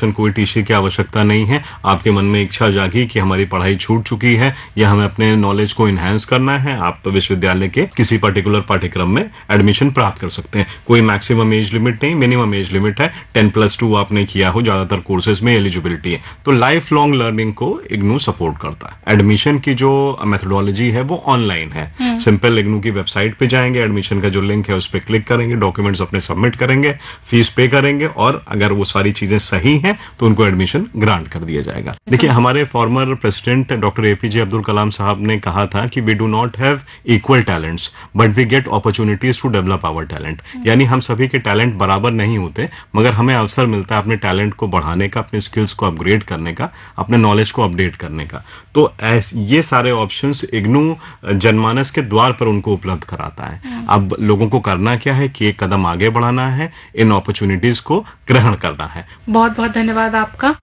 Graduation कोई TC की आवश्यकता नहीं है। आपके मन में इच्छा जागी कि हमारी पढ़ाई छूट चुकी है या हमें अपने नॉलेज को इन्हांस करना है, आप विश्वविद्यालय के किसी पर्टिकुलर पाठ्यक्रम में एडमिशन प्राप्त कर सकते हैं। कोई मैक्सिमम एज लिमिट नहीं, मिनिमम एज लिमिट है 10+2 आपने किया हो, ज्यादातर कोर्सेज में एलिजिबिलिटी है। तो लाइफ लॉन्ग लर्निंग को इग्नू सपोर्ट करता है। एडमिशन की जो मेथोडोलॉजी है वो ऑनलाइन है। सिंपल इग्नू की वेबसाइट पे जाएंगे, एडमिशन का जो लिंक है उस पर क्लिक करेंगे, डॉक्यूमेंट्स अपने सबमिट करेंगे, फीस पे करेंगे और अगर वो सारी चीजें सही हैं तो उनको एडमिशन ग्रांट कर दिया जाएगा। देखिए, हमारे former president doctor APJ Abdul Kalam साहब ने कहा था कि we do not have equal talents but we get opportunities to develop our talent. यानी हम सभी के टैलेंट बराबर नहीं होते, मगर हमें अवसर मिलता है अपने टैलेंट को बढ़ाने का, अपने स्किल्स को अपग्रेड करने का, अपने नॉलेज को अपडेट करने का। तो ये सारे ऑप्शंस इग्नू जनमानस के द्वार पर उनको उपलब्ध कराता है। अब लोगों को करना क्या है कि एक कदम आगे बढ़ाना है, इन अपॉर्चुनिटीज को ग्रहण करना है। बहुत बहुत धन्यवाद आपका।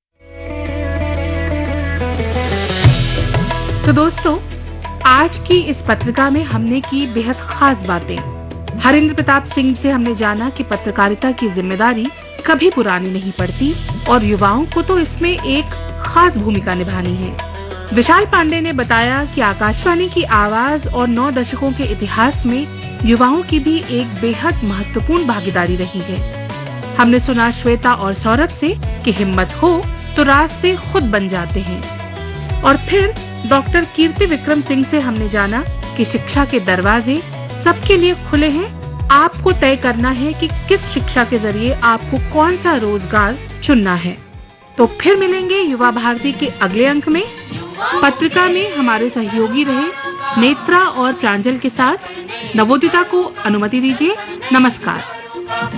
तो दोस्तों, आज की इस पत्रिका में हमने की बेहद खास बातें। हरेंद्र प्रताप सिंह से हमने जाना कि पत्रकारिता की जिम्मेदारी कभी पुरानी नहीं पड़ती और युवाओं को तो इसमें एक खास भूमिका निभानी है। विशाल पांडे ने बताया कि आकाशवाणी की आवाज और 9 दशकों के इतिहास में युवाओं की भी एक बेहद महत्वपूर्ण भागीदारी रही है। हमने सुना श्वेता और सौरभ से कि हिम्मत हो तो रास्ते खुद बन जाते हैं। और फिर डॉक्टर कीर्ति विक्रम सिंह से हमने जाना कि शिक्षा के दरवाजे सबके लिए खुले हैं। आपको तय करना है कि किस शिक्षा के जरिए आपको कौन सा रोजगार चुनना है। तो फिर मिलेंगे युवा भारती के अगले अंक में। पत्रिका में हमारे सहयोगी रहे नेत्रा और प्रांजल के साथ। नवोदिता को अनुमति दीजिए। नमस्कार।